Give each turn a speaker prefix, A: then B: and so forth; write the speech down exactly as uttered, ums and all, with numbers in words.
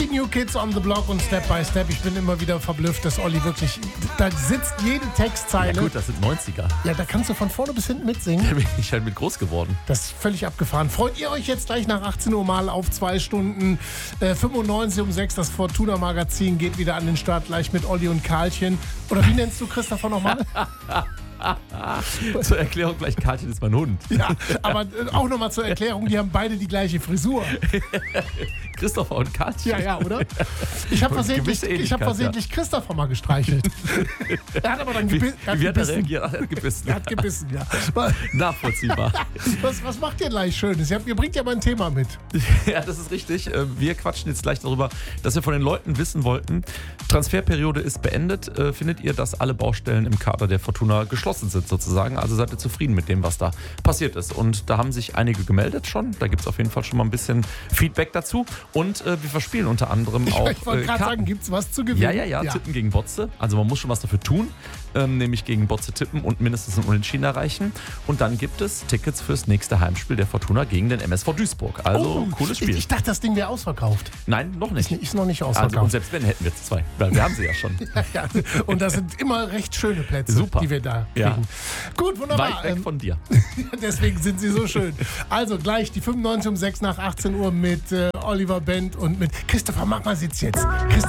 A: Die New Kids on the Block und Step by Step. Ich bin immer wieder verblüfft, dass Olli wirklich, da sitzt jede Textzeile.
B: Ja gut, das sind neunziger.
A: Ja, da kannst du von vorne bis hinten mitsingen.
B: Da bin ich halt mit groß geworden.
A: Das ist völlig abgefahren. Freut ihr euch jetzt gleich nach achtzehn Uhr mal auf zwei Stunden äh, fünfundneunzig um sechs. Das Fortuna-Magazin geht wieder an den Start, gleich mit Olli und Karlchen. Oder wie nennst du Christopher nochmal?
B: Zur Erklärung gleich, Karlchen ist mein Hund.
A: Ja, aber äh, auch nochmal zur Erklärung, die haben beide die gleiche Frisur.
B: Christopher und Karlchen.
A: Ja, ja, oder? Ich habe versehentlich,
B: Gewisse
A: ich hab
B: Ähnlichkeit,
A: versehentlich Christopher mal gestreichelt. Er hat aber dann
B: Wie,
A: gebi- er hat
B: wie hat er
A: gebissen.
B: reagiert? Ach, er hat gebissen.
A: Er hat gebissen, ja.
B: Nachvollziehbar.
A: Was, was macht ihr gleich Schönes? Ihr, habt, ihr bringt ja mal ein Thema mit.
B: Ja, das ist richtig. Wir quatschen jetzt gleich darüber, dass wir von den Leuten wissen wollten, Transferperiode ist beendet. Findet ihr, dass alle Baustellen im Kader der Fortuna geschlossen sind sozusagen? Also seid ihr zufrieden mit dem, was da passiert ist? Und da haben sich einige gemeldet schon. Da gibt es auf jeden Fall schon mal ein bisschen Feedback dazu. Und äh, wir verspielen unter anderem
A: Ich,
B: auch
A: ich wollte
B: äh,
A: gerade
B: Karten.
A: sagen, gibt es was zu gewinnen?
B: Ja, ja, ja,
A: ja.
B: Tippen gegen Botze. Also man muss schon was dafür tun, ähm, nämlich gegen Botze tippen und mindestens ein Unentschieden erreichen. Und dann gibt es Tickets fürs nächste Heimspiel der Fortuna gegen den M S V Duisburg. Also
A: Oh,
B: cooles Spiel.
A: Ich, ich dachte, das Ding wäre ausverkauft.
B: Nein, noch nicht.
A: Ist noch nicht
B: Also,
A: ausverkauft.
B: und selbst wenn, hätten wir jetzt zwei. Weil wir haben sie ja schon.
A: Ja, ja. Und das sind immer recht schöne Plätze,
B: Super.
A: die wir da kriegen.
B: Ja.
A: Gut, wunderbar.
B: Weit weg
A: Ähm,
B: von dir.
A: Deswegen sind sie so schön. Also gleich die fünfundneunzig um sechs nach achtzehn Uhr mit äh, Oliver Bent und mit Christopher Machmer sitzt jetzt. Christopher